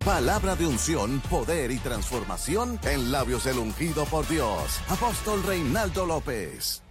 Palabra de unción, poder y transformación en labios del ungido por Dios. Apóstol Reinaldo López.